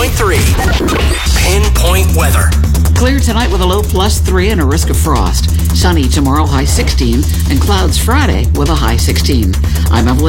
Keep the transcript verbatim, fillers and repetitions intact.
point three. Pinpoint weather. Clear tonight with a low plus three and a risk of frost. Sunny tomorrow, high sixteen, and clouds Friday with a high sixteen. I'm Evelyn.